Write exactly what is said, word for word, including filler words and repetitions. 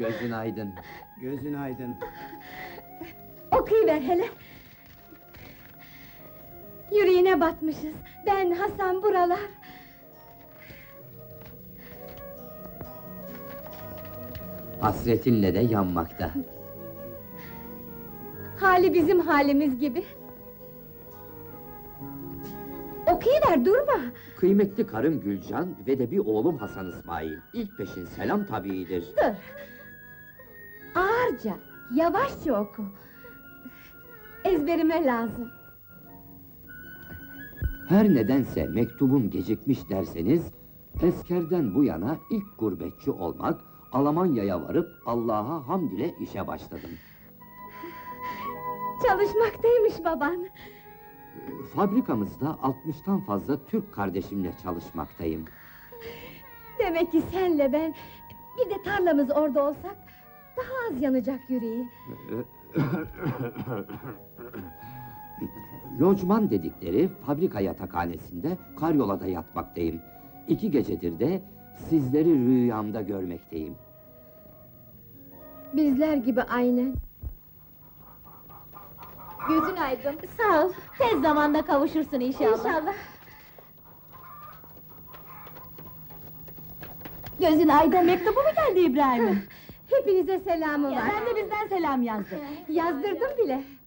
Gözün aydın. Gözün aydın. Okuyuver hele! Yüreğine batmışız, ben, Hasan, buralar! Hasretinle de yanmakta. Hali bizim halimiz gibi! Okuyuver, durma! Kıymetli karım Gülcan ve de bir oğlum Hasan İsmail. İlk peşin selam tabiidir. Dur! Ağırca, yavaşça oku! Ezberime lazım! Her nedense mektubum gecikmiş derseniz... ...eskerden bu yana ilk gurbetçi olmak... ...Almanya'ya varıp Allah'a hamd ile işe başladım. Çalışmaktaymış baban! Fabrikamızda altmıştan fazla Türk kardeşimle çalışmaktayım. Demek ki senle ben, bir de tarlamız orada olsak... ...daha az yanacak yüreği! Lojman dedikleri fabrika yatakhanesinde karyolada yatmaktayım. İki gecedir de sizleri rüyamda görmekteyim. Bizler gibi aynen! Gözün aydın. Sağ ol! Tez zamanda kavuşursun inşallah. İnşallah! Gözün aydın, mektubu mu geldi İbrahim'in? Hepinize selamı Ya var! sen de bizden selam yazdın. Yazdırdım bile!